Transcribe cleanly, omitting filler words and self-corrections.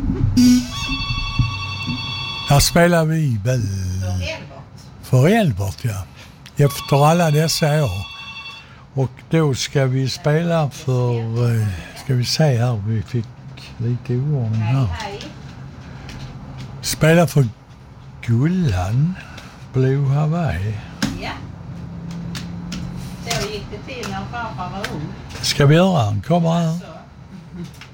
Där spelar vi väl för Elbert, ja. Efter alla dessa år. Och då ska vi spela för, ska vi se här, vi fick lite oordning här. Spela för Gullan, Blue Hawaii. Ja. Så gick det till när farfar var ung. Ska vi göra? Han kommer här.